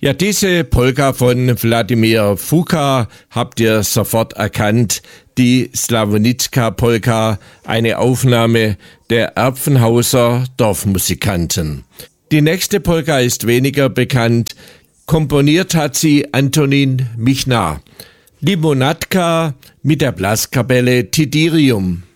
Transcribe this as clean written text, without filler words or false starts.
Ja, diese Polka von Wladimir Fuka habt ihr sofort erkannt. Die Slawonitska-Polka, eine Aufnahme der Erpfenhauser Dorfmusikanten. Die nächste Polka ist weniger bekannt. Komponiert hat sie Antonin Michna. Limonadka mit der Blaskapelle Tidirium.